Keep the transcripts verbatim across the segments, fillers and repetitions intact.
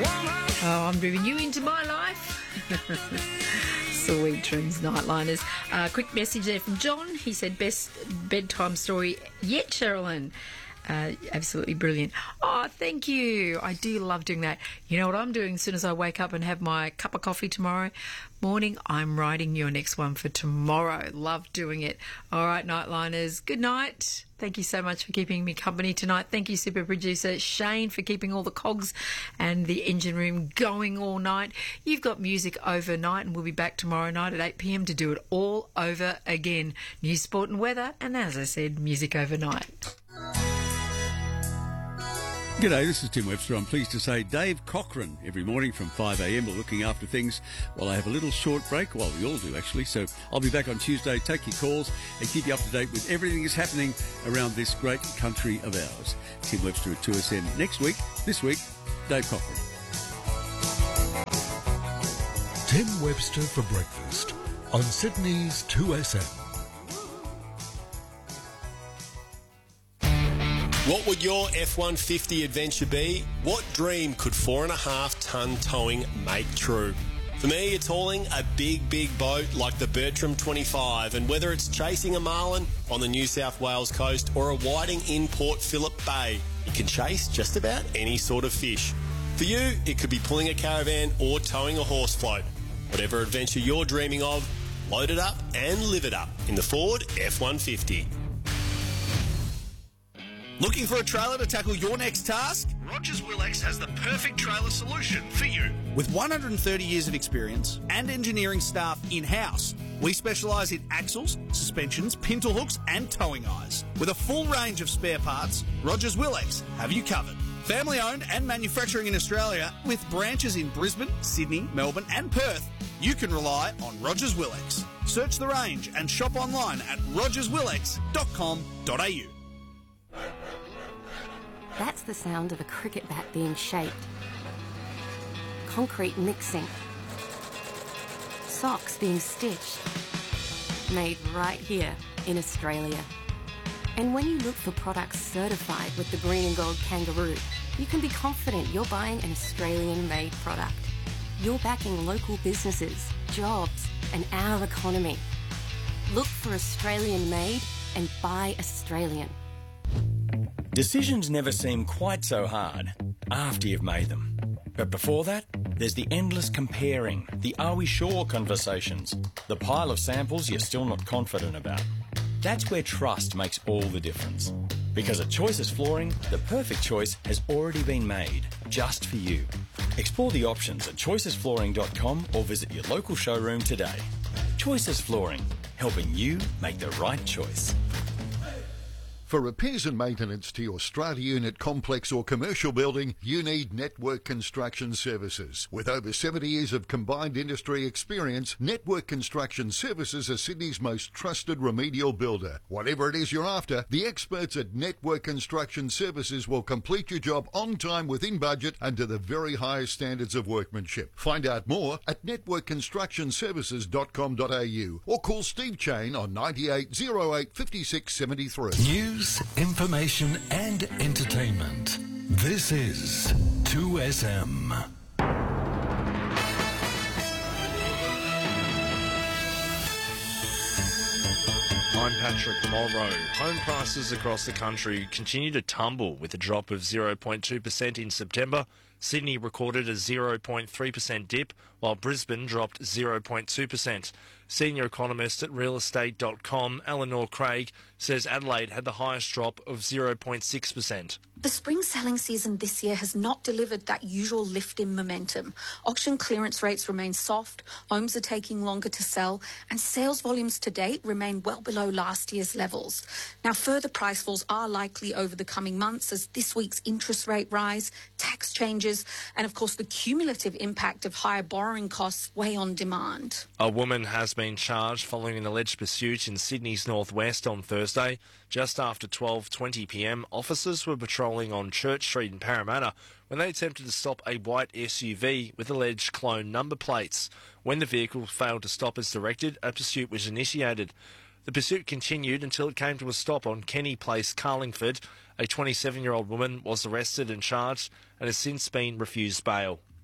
Oh, I'm bringing you into my life. Sweet dreams, Nightliners. Uh, quick message there from John. He said, best bedtime story yet, Sherilyn. Uh, absolutely brilliant. Oh, thank you. I do love doing that. You know what I'm doing as soon as I wake up and have my cup of coffee tomorrow morning? I'm writing your next one for tomorrow. Love doing it. All right, Nightliners, good night. Thank you so much for keeping me company tonight. Thank you, super producer Shane, for keeping all the cogs and the engine room going all night. You've got music overnight, and we'll be back tomorrow night at eight p m to do it all over again. News, sport and weather, and as I said, music overnight. G'day, this is Tim Webster. I'm pleased to say Dave Cochran every morning from five a m. We're looking after things while I have a little short break. Well, we all do, actually. So I'll be back on Tuesday, take your calls and keep you up to date with everything that's happening around this great country of ours. Tim Webster at two S M next week. This week, Dave Cochran. Tim Webster for breakfast on Sydney's two S M. What would your F one fifty adventure be? What dream could four and a half tonne towing make true? For me, it's hauling a big, big boat like the Bertram twenty-five, and whether it's chasing a marlin on the New South Wales coast or a whiting in Port Phillip Bay, you can chase just about any sort of fish. For you, it could be pulling a caravan or towing a horse float. Whatever adventure you're dreaming of, load it up and live it up in the Ford F one fifty. Looking for a trailer to tackle your next task? Rogers Willex has the perfect trailer solution for you. With one hundred thirty years of experience and engineering staff in-house, we specialise in axles, suspensions, pintle hooks and towing eyes. With a full range of spare parts, Rogers Willex have you covered. Family owned and manufacturing in Australia with branches in Brisbane, Sydney, Melbourne and Perth, you can rely on Rogers Willex. Search the range and shop online at rogers willex dot com dot a u. That's the sound of a cricket bat being shaped. Concrete mixing. Socks being stitched. Made right here in Australia. And when you look for products certified with the green and gold kangaroo, you can be confident you're buying an Australian-made product. You're backing local businesses, jobs, and our economy. Look for Australian-made and buy Australian. Decisions never seem quite so hard after you've made them. But before that, there's the endless comparing, the are we sure conversations, the pile of samples you're still not confident about. That's where trust makes all the difference. Because at Choices Flooring, the perfect choice has already been made, just for you. Explore the options at choices flooring dot com or visit your local showroom today. Choices Flooring, helping you make the right choice. For repairs and maintenance to your strata unit, complex or commercial building, you need Network Construction Services. With over seventy years of combined industry experience, Network Construction Services are Sydney's most trusted remedial builder. Whatever it is you're after, the experts at Network Construction Services will complete your job on time, within budget and to the very highest standards of workmanship. Find out more at network construction services dot com dot a u or call Steve Chain on ninety-eight oh eight, fifty-six seventy-three. News, information and entertainment. This is two S M. I'm Patrick Morrow. Home prices across the country continue to tumble with a drop of zero point two percent in September. Sydney recorded a zero point three percent dip, while Brisbane dropped zero point two percent. Senior economist at real estate dot com, Eleanor Craig, says Adelaide had the highest drop of zero point six percent. The spring selling season this year has not delivered that usual lift in momentum. Auction clearance rates remain soft, homes are taking longer to sell, and sales volumes to date remain well below last year's levels. Now, further price falls are likely over the coming months as this week's interest rate rise, tax changes, and of course the cumulative impact of higher borrowing costs weigh on demand. A woman has been charged following an alleged pursuit in Sydney's northwest on Thursday. Just after twelve twenty p m, officers were patrolling on Church Street in Parramatta when they attempted to stop a white S U V with alleged clone number plates. When the vehicle failed to stop as directed, a pursuit was initiated. The pursuit continued until it came to a stop on Kenny Place, Carlingford. A twenty-seven-year-old woman was arrested and charged and has since been refused bail.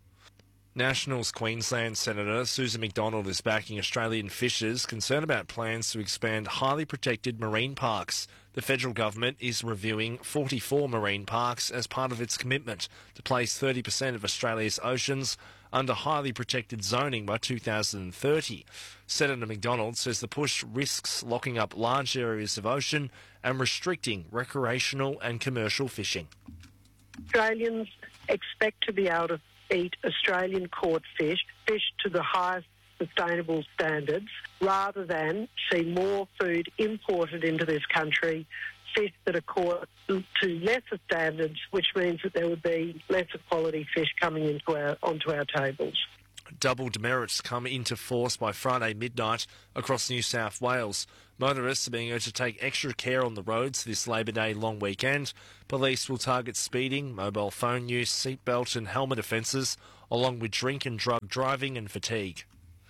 Nationals Queensland Senator Susan McDonald is backing Australian fishers concerned about plans to expand highly protected marine parks. The federal government is reviewing forty-four marine parks as part of its commitment to place thirty percent of Australia's oceans under highly protected zoning by two thousand thirty. Senator McDonald says the push risks locking up large areas of ocean and restricting recreational and commercial fishing. Australians expect to be able to eat Australian caught fish, fish to the highest sustainable standards, rather than see more food imported into this country, fish that are caught to lesser standards, which means that there would be lesser quality fish coming into our onto our tables. Double demerits come into force by Friday midnight across New South Wales. Motorists are being urged to take extra care on the roads this Labor Day long weekend. Police will target speeding, mobile phone use, seatbelt and helmet offences, along with drink and drug driving and fatigue.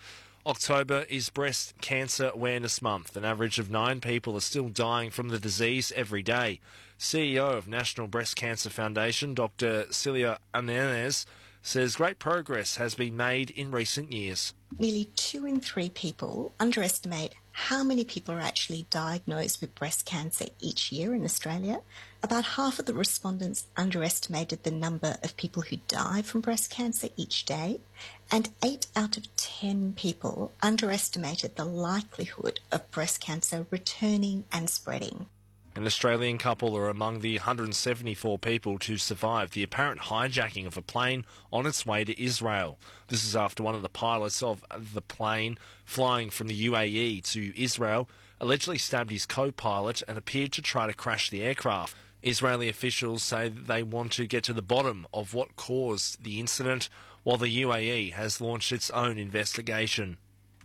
October is Breast Cancer Awareness Month. An average of nine people are still dying from the disease every day. C E O of National Breast Cancer Foundation, Doctor Celia Ananez, says great progress has been made in recent years. Nearly two in three people underestimate how many people are actually diagnosed with breast cancer each year in Australia. About half of the respondents underestimated the number of people who die from breast cancer each day, and eight out of ten people underestimated the likelihood of breast cancer returning and spreading. An Australian couple are among the one hundred seventy-four people to survive the apparent hijacking of a plane on its way to Israel. This is after one of the pilots of the plane flying from the U A E to Israel allegedly stabbed his co-pilot and appeared to try to crash the aircraft. Israeli officials say that they want to get to the bottom of what caused the incident, while the U A E has launched its own investigation.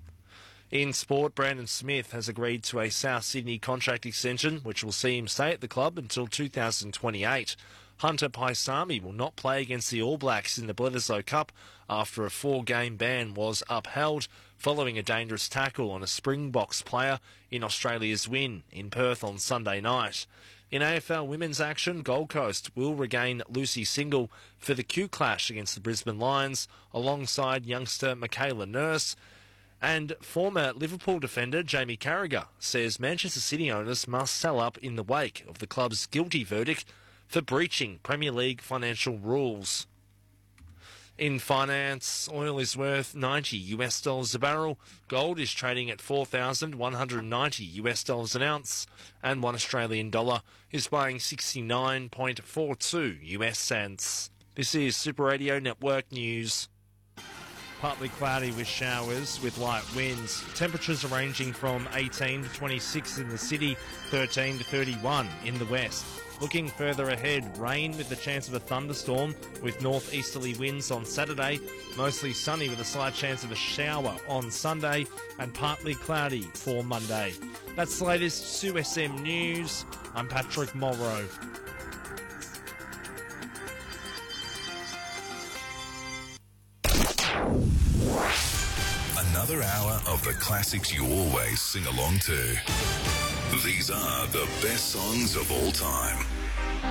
In sport, Brandon Smith has agreed to a South Sydney contract extension, which will see him stay at the club until two thousand twenty-eight. Hunter Paisami will not play against the All Blacks in the Bledisloe Cup after a four-game ban was upheld following a dangerous tackle on a Springboks player in Australia's win in Perth on Sunday night. In A F L women's action, Gold Coast will regain Lucy Single for the Q clash against the Brisbane Lions alongside youngster Michaela Nurse. And former Liverpool defender Jamie Carragher says Manchester City owners must sell up in the wake of the club's guilty verdict for breaching Premier League financial rules. In finance, oil is worth ninety US dollars a barrel, gold is trading at four thousand one hundred ninety US dollars an ounce, and one Australian dollar is buying sixty-nine point four two US cents. This is Super Radio Network News. Partly cloudy with showers with light winds. Temperatures are ranging from eighteen to twenty-six in the city, thirteen to thirty-one in the west. Looking further ahead, rain with the chance of a thunderstorm with northeasterly winds on Saturday, mostly sunny with a slight chance of a shower on Sunday, and partly cloudy for Monday. That's the latest two S M News. I'm Patrick Morrow. Another hour of the classics you always sing along to. These are the best songs of all time.